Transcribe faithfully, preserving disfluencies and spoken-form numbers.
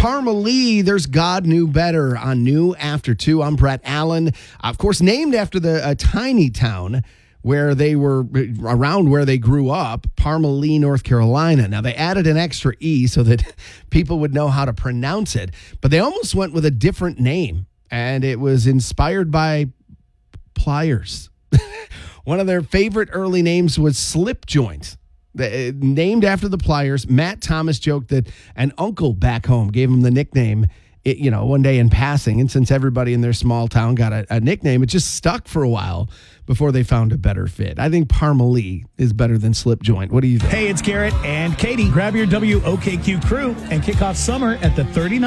Parma-Lee, there's God Knew Better on New After two. I'm Brett Allen. Of course, named after the uh, tiny town where they were, around where they grew up, Parma-Lee, North Carolina. Now, they added an extra E so that people would know how to pronounce it, but they almost went with a different name, and it was inspired by pliers. One of their favorite early names was Slip Joint. The, named after the pliers. Matt Thomas joked that an uncle back home gave him the nickname, it, you know, one day in passing. And since everybody in their small town got a, a nickname, it just stuck for a while before they found a better fit. I think Parma-Lee is better than Slip Joint. What do you think? Hey, it's Garrett and Katie. Grab your W O K Q crew and kick off summer at the thirty-nine